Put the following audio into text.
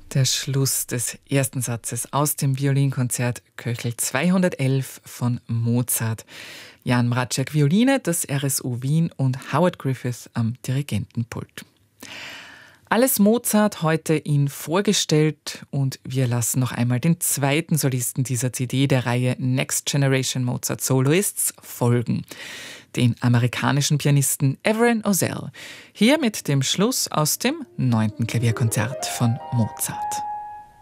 Der Schluss des ersten Satzes aus dem Violinkonzert Köchel 211 von Mozart. Jan Mraczek Violine, das RSO Wien und Howard Griffith am Dirigentenpult. Alles Mozart heute Ihnen vorgestellt und wir lassen noch einmal den zweiten Solisten dieser CD der Reihe Next Generation Mozart Soloists folgen. Den amerikanischen Pianisten Everin Ozell. Hier mit dem Schluss aus dem 9. Klavierkonzert von Mozart.